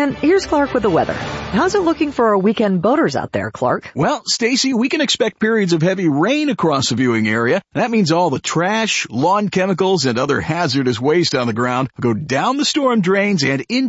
And here's Clark with the weather. How's it looking for our weekend boaters out there, Clark? Well, Stacy, we can expect periods of heavy rain across the viewing area. That means all the trash, lawn chemicals, and other hazardous waste on the ground go down the storm drains and into